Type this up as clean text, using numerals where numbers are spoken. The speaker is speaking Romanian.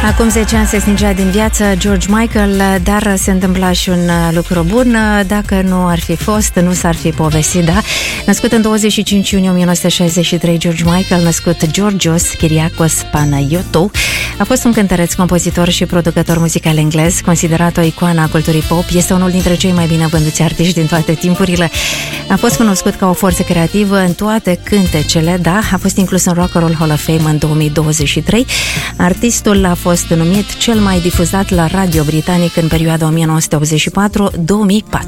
Acum 10 ani se stingea din viață George Michael, dar se întâmpla și un lucru bun. Dacă nu ar fi fost, nu s-ar fi povestit, da? Născut în 25 iunie 1963, George Michael, născut Georgios Kyriakos Panagiotou, a fost un cântăreț, compozitor și producător muzical englez, considerat o icoană a culturii pop. Este unul dintre cei mai bine vânduți artiști din toate timpurile. A fost cunoscut ca o forță creativă în toate cântecele, da? A fost inclus în Rock and Roll Hall of Fame în 2023. Artistul a fost numit cel mai difuzat la radio britanic în perioada 1984-2004.